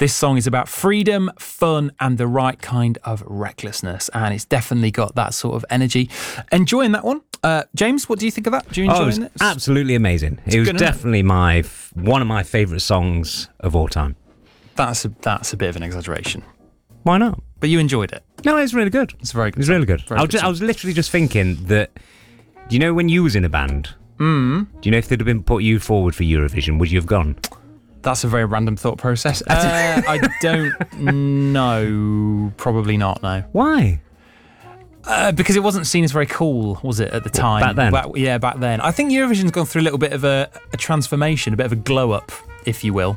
This song is about freedom, fun, and the right kind of recklessness. And it's definitely got that sort of energy. Enjoying that one. James, what do you think of that? Do you enjoy it? Absolutely amazing. It was definitely one of my favourite songs of all time. That's a bit of an exaggeration. Why not? But you enjoyed it. No, it's really good. It's very good. It was really good. I was literally just thinking that, do you know when you was in a band? Do you know if they'd have been put you forward for Eurovision, would you have gone? That's a very random thought process. I don't know. Probably not, no. Why? Because it wasn't seen as very cool, was it, at the time? Back then? Back then. I think Eurovision's gone through a little bit of a transformation, a bit of a glow-up, if you will.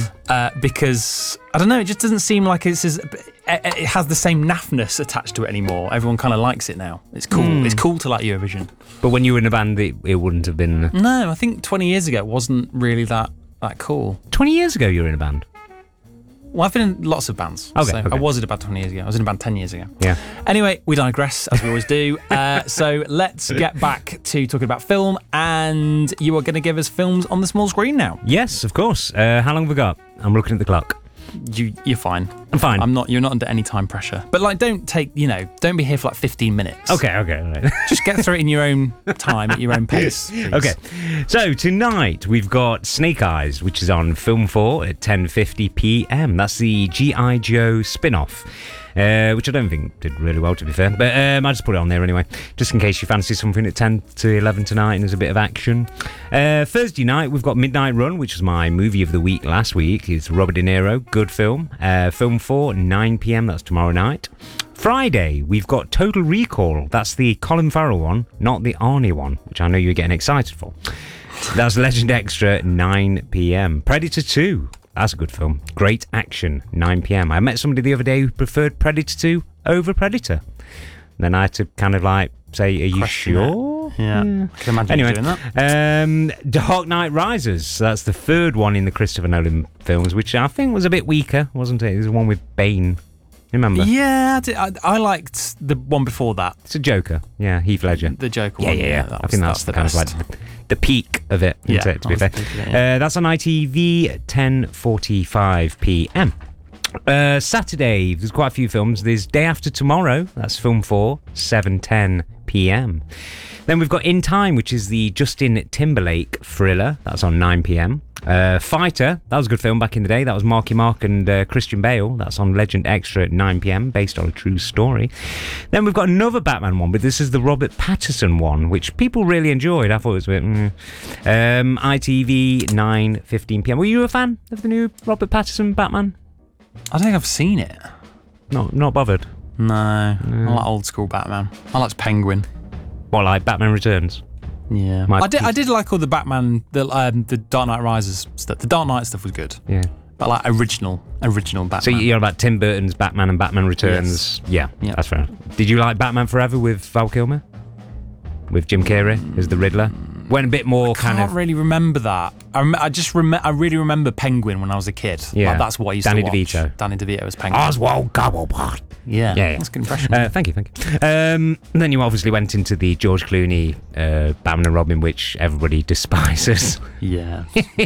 Because, I don't know, it just doesn't seem like it has the same naffness attached to it anymore. Everyone kind of likes it now. It's cool. It's cool to like Eurovision. But when you were in a band, it wouldn't have been... No, I think 20 years ago it wasn't really that cool. 20 years ago you were in a band? Well, I've been in lots of bands. Okay. I was in a band 20 years ago. I was in a band 10 years ago. Yeah. Anyway, we digress, as we always do. So let's get back to talking about film. And you are going to give us films on the small screen now. Yes, of course. How long have we got? I'm looking at the clock. You're fine. I'm fine. You're not under any time pressure. But don't be here for 15 minutes. Okay, all right. Just get through it in your own time, at your own pace. Please. Okay. So tonight we've got Snake Eyes, which is on Film 4 at 10:50 p.m. That's the G.I. Joe spin-off. Which I don't think did really well, to be fair. But I just put it on there anyway, just in case you fancy something at 10 to 11 tonight and there's a bit of action. Thursday night, we've got Midnight Run, which was my movie of the week last week. It's Robert De Niro, good film. Film 4, 9 p.m, that's tomorrow night. Friday, we've got Total Recall. That's the Colin Farrell one, not the Arnie one, which I know you're getting excited for. That's Legend Extra at 9 p.m. Predator 2. That's a good film. Great action, 9 p.m. I met somebody the other day who preferred Predator 2 over Predator. Then I had to kind of say, are you sure? Yeah. I can imagine you doing that. Dark Knight Rises. That's the third one in the Christopher Nolan films, which I think was a bit weaker, wasn't it? It was the one with Bane. Remember? Yeah, I liked the one before that. It's a Joker. Yeah, Heath Ledger. The Joker one. Yeah. I think that's the kind best. Of the peak of it, isn't it, to be fair. That's on ITV at 10:45 p.m. Saturday, there's quite a few films. There's Day After Tomorrow, that's Film 4, 7:10 p.m. Then we've got In Time, which is the Justin Timberlake thriller. That's on 9 p.m. Fighter, that was a good film back in the day. That was Marky Mark and Christian Bale. That's on Legend Extra at 9 p.m, based on a true story. Then we've got another Batman one, but this is the Robert Pattinson one, which people really enjoyed. I thought it was a bit... ITV, 9:15 p.m. Were you a fan of the new Robert Pattinson Batman? I don't think I've seen it. Not bothered? No. I like old school Batman. I liked Penguin. What, like Batman Returns? Yeah. I did like all the Batman, the Dark Knight Rises stuff. The Dark Knight stuff was good. Yeah. But like original Batman. So you're about Tim Burton's Batman and Batman Returns. Yes. Yeah, that's fair. Did you like Batman Forever with Val Kilmer? With Jim Carrey as the Riddler? Went a bit more I can't really remember that. I really remember Penguin when I was a kid. Yeah. Like, that's what I used to watch. Danny DeVito was Penguin. Oswald Cobblepot. Yeah. That's a good impression. Thank you. Then you obviously went into the George Clooney Batman and Robin, which everybody despises. Yeah.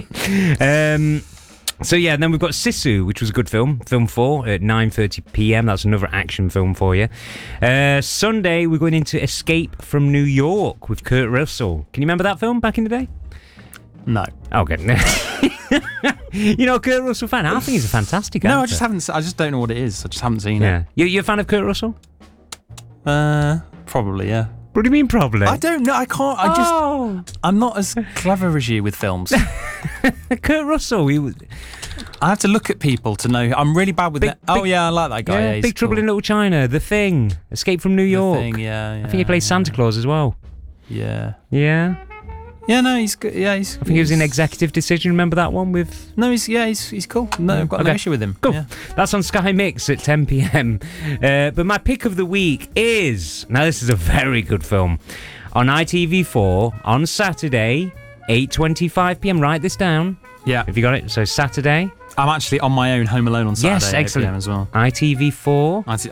So yeah, and then we've got Sisu, which was a good film, Film 4 at 9:30 p.m. That's another action film for you. Sunday, we're going into Escape from New York with Kurt Russell. Can you remember that film back in the day? No. Okay. You know, Kurt Russell fan? I think he's a fantastic actor. No, I just don't know what it is. I just haven't seen it. You're a fan of Kurt Russell? Probably, yeah. What do you mean, probably? I don't know. I can't. I'm not as clever as you with films. Kurt Russell, I have to look at people to know. I'm really bad with it. Oh, yeah, I like that guy. Yeah, Big Trouble in Little China, The Thing, Escape from New York. The Thing, yeah. I think he plays Santa Claus as well. Yeah. Yeah? Yeah, no, he's good. Yeah, I think he was in Executive Decision. Remember that one with? No, he's cool. No, I've got no issue with him. Cool. Yeah. That's on Sky Mix at 10 p.m. But my pick of the week is, now this is a very good film, on ITV4 on Saturday, 8:25 p.m. Write this down. Yeah. Have you got it? So Saturday. I'm actually on my own Home Alone on Saturday. Yes, excellent. 8 p.m. as well. ITV4.